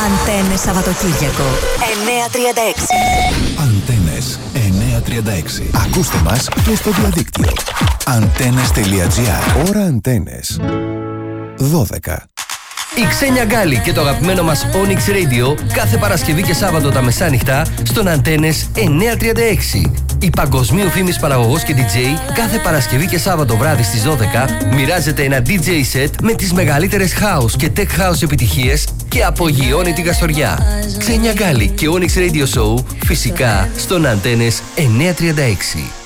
Αντένες Σαββατοκύριακο 9:36. Αντένες 9:36. Ακούστε μας και στο διαδίκτυο. Antennes.gr. Ώρα Αντένες 12. Η Ξένια Γκάλη και το αγαπημένο μας Onyx Radio κάθε Παρασκευή και Σάββατο τα μεσάνυχτα στον Αντένες 9:36. Η παγκοσμίου φήμης παραγωγός και DJ κάθε Παρασκευή και Σάββατο βράδυ στις 12 μοιράζεται ένα DJ set με τις μεγαλύτερες house και tech house επιτυχίες και απογειώνει την καστοριά. Ξένια Γκάλη και Onyx Radio Show φυσικά στον Αντένες 9:36.